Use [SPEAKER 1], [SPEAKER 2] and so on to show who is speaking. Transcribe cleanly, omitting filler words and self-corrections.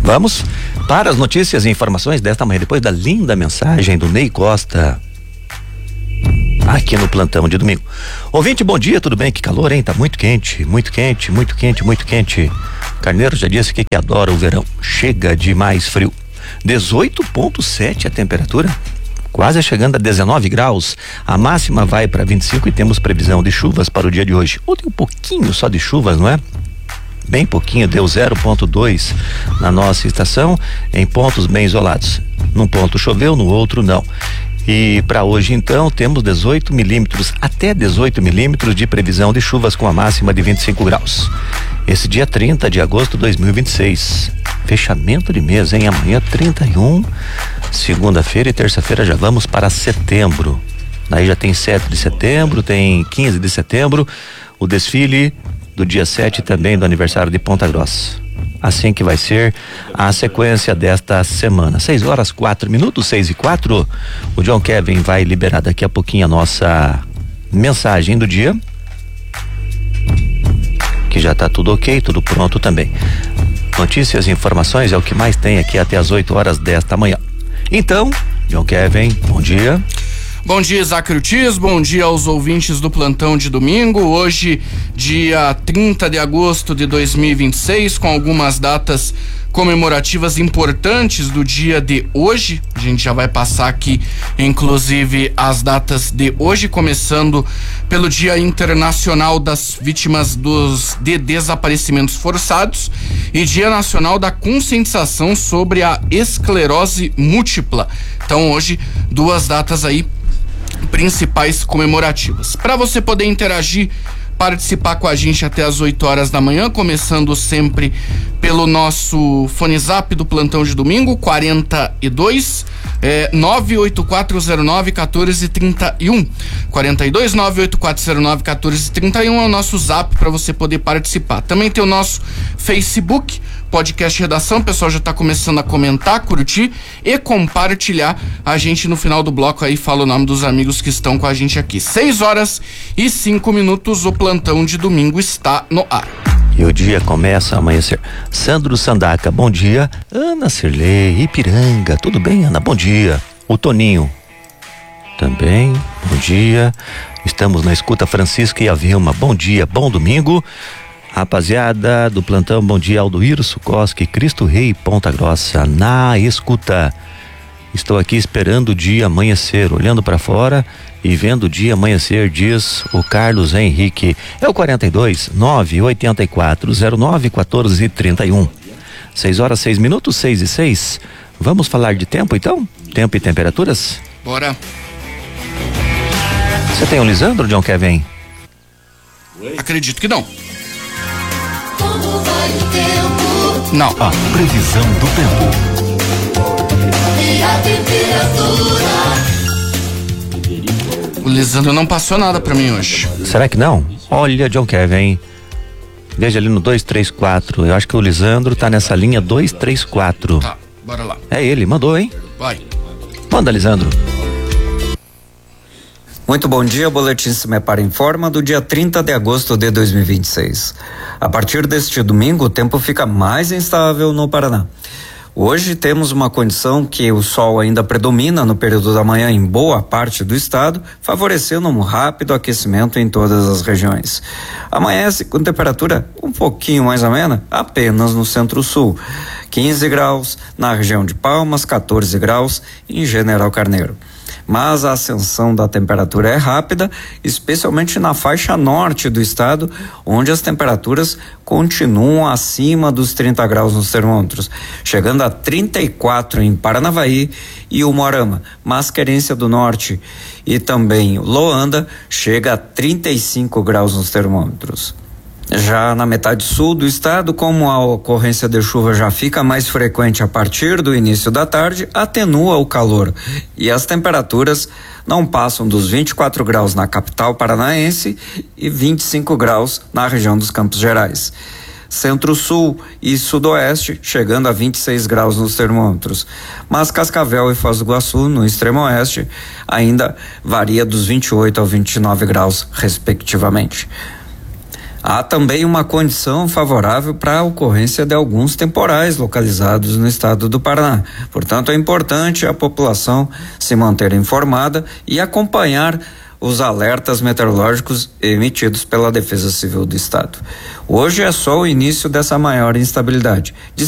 [SPEAKER 1] Vamos para as notícias e informações desta manhã, depois da linda mensagem do Ney Costa, aqui no plantão de domingo. Ouvinte, bom dia, tudo bem? Que calor, hein? Tá muito quente, muito quente, muito quente, muito quente. Carneiro já disse que adora o verão. Chega de mais frio. 18,7 a temperatura, quase chegando a 19 graus. A máxima vai para 25 e temos previsão de chuvas para o dia de hoje. Ontem um pouquinho só de chuvas, não é? Bem pouquinho, deu 0,2 na nossa estação, em pontos bem isolados. Num ponto choveu, no outro não. E para hoje então temos 18 milímetros, até 18 milímetros de previsão de chuvas com a máxima de 25 graus. Esse dia 30 de agosto de 2026. Fechamento de mês, hein? Amanhã 31, segunda-feira e terça-feira já vamos para setembro. Daí já tem 7 de setembro, tem 15 de setembro, o desfile do dia 7 também do aniversário de Ponta Grossa. Assim que vai ser a sequência desta semana. 6h04, 6h04. O John Kevin vai liberar daqui a pouquinho a nossa mensagem do dia, que já tá tudo ok, tudo pronto também. Notícias e informações é o que mais tem aqui até as 8 horas desta manhã. Então, John Kevin, bom dia.
[SPEAKER 2] Bom dia, Isaac Ortiz, bom dia aos ouvintes do plantão de domingo. Hoje, dia 30 de agosto de 2026, com algumas datas comemorativas importantes do dia de hoje. A gente já vai passar aqui, inclusive, as datas de hoje, começando pelo Dia Internacional das Vítimas de Desaparecimentos Forçados e Dia Nacional da Conscientização sobre a Esclerose Múltipla. Então, hoje, duas datas aí principais comemorativas. Para você poder interagir, participar com a gente até as 8 horas da manhã, começando sempre pelo nosso fone zap do plantão de domingo, 42 98409 1431. 42 98409 1431 é o nosso zap para você poder participar. Também tem o nosso Facebook, Podcast Redação. O pessoal já tá começando a comentar, curtir e compartilhar. A gente no final do bloco aí fala o nome dos amigos que estão com a gente aqui. 6h05, o plantão de domingo está no ar.
[SPEAKER 1] E o dia começa a amanhecer. Sandro Sandaca, bom dia. Ana Cirlei, Ipiranga, tudo bem, Ana? Bom dia. O Toninho, também, bom dia. Estamos na escuta. Francisca e a Vilma, bom dia, bom domingo. Rapaziada do plantão, bom dia. Aldoíro Sukoski, Cristo Rei, Ponta Grossa, na escuta. Estou aqui esperando o dia amanhecer, olhando para fora e vendo o dia amanhecer, diz o Carlos Henrique. É o 42 984 09 1431. 6h06, 6h06. Vamos falar de tempo então? Tempo e temperaturas?
[SPEAKER 2] Bora.
[SPEAKER 1] Você tem o Lisandro, John Kevin?
[SPEAKER 2] Acredito que não. Não.
[SPEAKER 3] A previsão do tempo.
[SPEAKER 4] E a temperatura.
[SPEAKER 2] O Lisandro não passou nada pra mim hoje.
[SPEAKER 1] Será que não? Olha, John Kevin, veja ali no 234. Eu acho que o Lisandro tá nessa linha 234.
[SPEAKER 2] Tá, bora lá.
[SPEAKER 1] É ele, mandou, hein?
[SPEAKER 2] Vai.
[SPEAKER 1] Manda, Lisandro.
[SPEAKER 5] Muito bom dia, o Boletim Se Me Para informa do dia 30 de agosto de 2026. A partir deste domingo, o tempo fica mais instável no Paraná. Hoje temos uma condição que o sol ainda predomina no período da manhã em boa parte do estado, favorecendo um rápido aquecimento em todas as regiões. Amanhece com temperatura um pouquinho mais amena, apenas no centro-sul. 15 graus na região de Palmas, 14 graus em General Carneiro. Mas a ascensão da temperatura é rápida, especialmente na faixa norte do estado, onde as temperaturas continuam acima dos 30 graus nos termômetros, chegando a 34 em Paranavaí e Umuarama. Mas Querência do Norte e também Loanda chega a 35 graus nos termômetros. Já na metade sul do estado, como a ocorrência de chuva já fica mais frequente a partir do início da tarde, atenua o calor e as temperaturas não passam dos 24 graus na capital paranaense e 25 graus na região dos Campos Gerais. Centro-Sul e Sudoeste chegando a 26 graus nos termômetros, mas Cascavel e Foz do Iguaçu, no extremo oeste, ainda varia dos 28 ao 29 graus, respectivamente. Há também uma condição favorável para a ocorrência de alguns temporais localizados no estado do Paraná. Portanto, é importante a população se manter informada e acompanhar os alertas meteorológicos emitidos pela Defesa Civil do Estado. Hoje é só o início dessa maior instabilidade.